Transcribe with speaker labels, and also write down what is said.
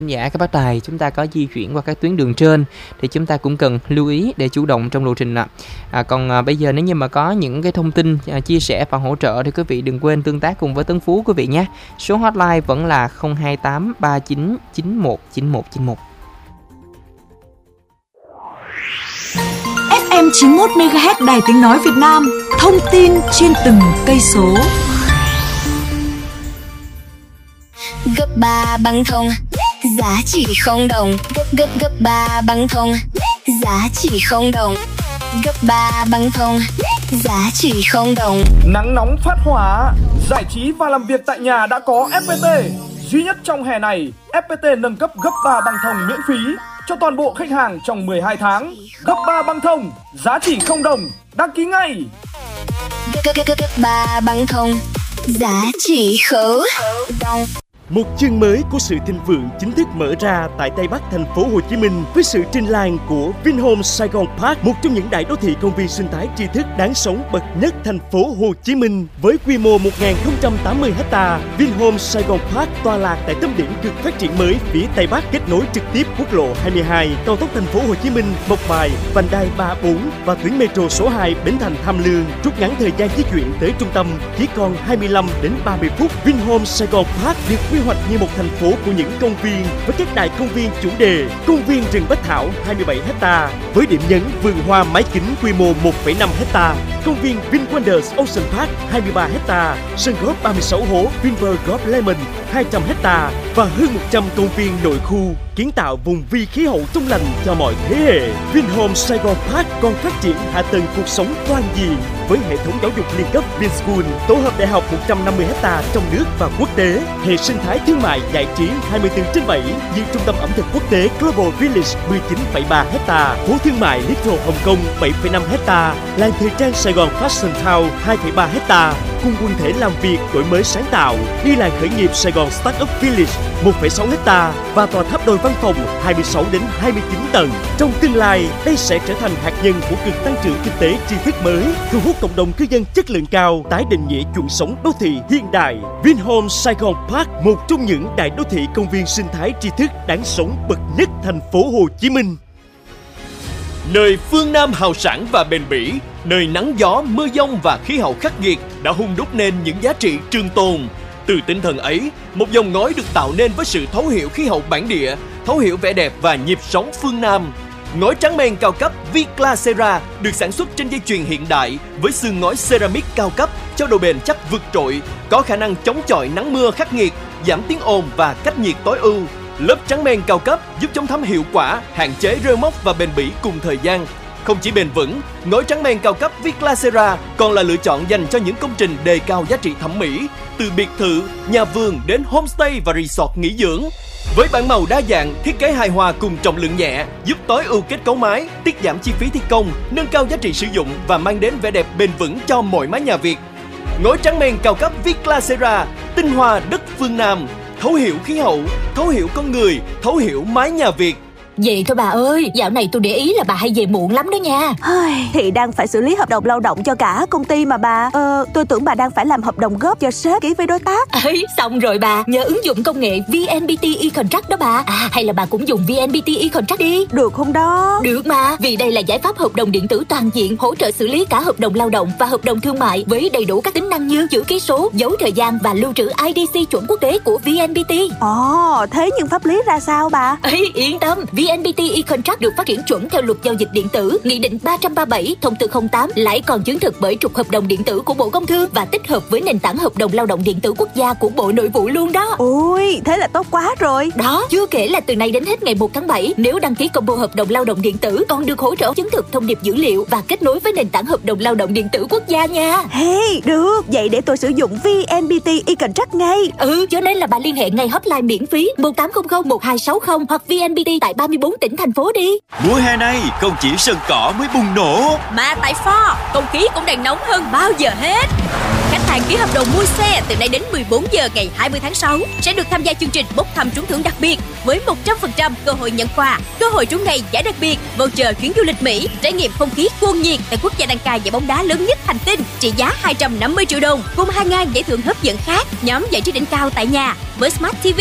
Speaker 1: Dạ, các bác tài, chúng ta có di chuyển qua các tuyến đường trên thì chúng ta cũng cần lưu ý để chủ động trong lộ trình ạ. Còn bây giờ nếu như mà có những cái thông tin chia sẻ và hỗ trợ thì quý vị đừng quên tương tác cùng với Tấn Phú quý vị nhé. Số hotline vẫn là 028 39 91 91 91.
Speaker 2: FM 91 MHz Đài Tiếng nói Việt Nam, thông tin trên từng cây số.
Speaker 3: Gấp 3 băng thông, giá chỉ không đồng. Gấp 3 băng thông, giá chỉ không đồng. Gấp 3 băng thông, giá chỉ không đồng.
Speaker 4: Nắng nóng phát hỏa, giải trí và làm việc tại nhà đã có FPT. Duy nhất trong hè này, FPT nâng cấp gấp 3 băng thông miễn phí cho toàn bộ khách hàng trong 12 tháng. Gấp 3 băng thông, giá chỉ không đồng. Đăng ký ngay.
Speaker 3: Gấp 3 băng thông, giá chỉ không đồng.
Speaker 5: Một chương mới của sự thịnh vượng chính thức mở ra tại Tây Bắc thành phố Hồ Chí Minh với sự trình làng của Vinhomes Saigon Park, một trong những đại đô thị công viên sinh thái tri thức đáng sống bậc nhất thành phố Hồ Chí Minh. Với quy mô 1.080 ha, Vinhomes Saigon Park tọa lạc tại tâm điểm cực phát triển mới phía Tây Bắc, kết nối trực tiếp quốc lộ 22, cao tốc thành phố Hồ Chí Minh, Mộc Bài, vành đai 34 và tuyến metro số 2 Bến Thành Tham Lương, rút ngắn thời gian di chuyển tới trung tâm chỉ còn 25 đến 30 phút. Vinhomes Saigon Park được quy hoạch như một thành phố của những công viên với các đại công viên chủ đề: công viên rừng Bách Thảo 27 ha với điểm nhấn vườn hoa mái kính quy mô 1,5 ha, công viên VinWonders Ocean Park 23 ha, sân golf 36 hố Vinpearl Golf Lemon 200 ha và hơn 100 công viên nội khu, kiến tạo vùng vi khí hậu trong lành cho mọi thế hệ. Vinhomes Saigon Park còn phát triển hạ tầng cuộc sống toàn diện với hệ thống giáo dục liên cấp Vinschool, tổ hợp đại học 150 ha trong nước và quốc tế, hệ sinh thái thương mại giải trí 24/7 như trung tâm ẩm thực quốc tế Global Village 19,3 ha, phố thương mại Little Hồng Kông 7,5 ha, làng thời trang Sài Gòn Fashion Town 2,3 ha, cùng quần thể làm việc đổi mới sáng tạo như làng khởi nghiệp Sài Gòn Startup Village 1,6 ha và tòa tháp đôi văn phòng 26 đến 29 tầng. Trong tương lai, đây sẽ trở thành hạt nhân của cực tăng trưởng kinh tế tri thức mới, thu hút cộng đồng cư dân chất lượng cao, tái định nghĩa chuộng sống đô thị hiện đại. Vinhomes Saigon Park, một trong những đại đô thị công viên sinh thái tri thức đáng sống bậc nhất thành phố Hồ Chí Minh.
Speaker 6: Nơi phương Nam hào sảng và bền bỉ, nơi nắng gió, mưa dông và khí hậu khắc nghiệt đã hun đúc nên những giá trị trường tồn. Từ tinh thần ấy, một dòng ngói được tạo nên với sự thấu hiểu khí hậu bản địa, thấu hiểu vẻ đẹp và nhịp sống phương Nam. Ngói tráng men cao cấp Viclacera được sản xuất trên dây chuyền hiện đại với xương ngói ceramic cao cấp cho độ bền chắc vượt trội, có khả năng chống chọi nắng mưa khắc nghiệt, giảm tiếng ồn và cách nhiệt tối ưu. Lớp tráng men cao cấp giúp chống thấm hiệu quả, hạn chế rêu mốc và bền bỉ cùng thời gian. Không chỉ bền vững, ngói tráng men cao cấp Viclacera còn là lựa chọn dành cho những công trình đề cao giá trị thẩm mỹ, từ biệt thự, nhà vườn đến homestay và resort nghỉ dưỡng. Với bảng màu đa dạng, thiết kế hài hòa cùng trọng lượng nhẹ, giúp tối ưu kết cấu mái, tiết giảm chi phí thi công, nâng cao giá trị sử dụng và mang đến vẻ đẹp bền vững cho mọi mái nhà Việt. Ngói tráng men cao cấp Viclacera, tinh hoa đất phương Nam, thấu hiểu khí hậu, thấu hiểu con người, thấu hiểu mái nhà Việt.
Speaker 7: Vậy thôi bà ơi, dạo này tôi để ý là bà hay về muộn lắm đó nha.
Speaker 8: Thì đang phải xử lý hợp đồng lao động cho cả công ty mà bà. Tôi tưởng bà đang phải làm hợp đồng góp cho sếp ký với đối tác.
Speaker 7: Xong rồi bà, nhờ ứng dụng công nghệ VNPT e-contract đó bà. Hay là bà cũng dùng VNPT e-contract đi.
Speaker 8: Được không đó?
Speaker 7: Được mà, vì đây là giải pháp hợp đồng điện tử toàn diện, hỗ trợ xử lý cả hợp đồng lao động và hợp đồng thương mại với đầy đủ các tính năng như chữ ký số, dấu thời gian và lưu trữ IDC chuẩn quốc tế của VNPT.
Speaker 8: Thế nhưng pháp lý ra sao bà?
Speaker 7: Yên tâm, VNPT e-contract được phát triển chuẩn theo luật giao dịch điện tử, Nghị định 337, Thông tư 08, lại còn chứng thực bởi trục hợp đồng điện tử của Bộ Công Thương và tích hợp với nền tảng hợp đồng lao động điện tử quốc gia của Bộ Nội vụ luôn đó.
Speaker 8: Ôi, thế là tốt quá rồi.
Speaker 7: Đó, chưa kể là từ nay đến hết ngày 1 tháng 7, nếu đăng ký combo hợp đồng lao động điện tử còn được hỗ trợ chứng thực thông điệp dữ liệu và kết nối với nền tảng hợp đồng lao động điện tử quốc gia nha.
Speaker 8: Được, vậy để tôi sử dụng VNPT e-contract ngay.
Speaker 7: Cho nên là bà liên hệ ngay hotline miễn phí 1800 1260 hoặc VNPT tại 34 tỉnh thành phố đi.
Speaker 9: Mùa hè này không chỉ sân cỏ mới bùng nổ,
Speaker 10: mà tại Ford không khí cũng đang nóng hơn bao giờ hết. Khách hàng ký hợp đồng mua xe từ nay đến 14 giờ ngày 20 tháng 6 sẽ được tham gia chương trình bốc thăm trúng thưởng đặc biệt với 100% cơ hội nhận quà, cơ hội trúng ngày giải đặc biệt, voucher chuyến du lịch Mỹ, trải nghiệm không khí cuồng nhiệt tại quốc gia đăng cai giải bóng đá lớn nhất hành tinh trị giá 250 triệu đồng cùng 2.000 giải thưởng hấp dẫn khác, nhóm giải trí đỉnh cao tại nhà với Smart TV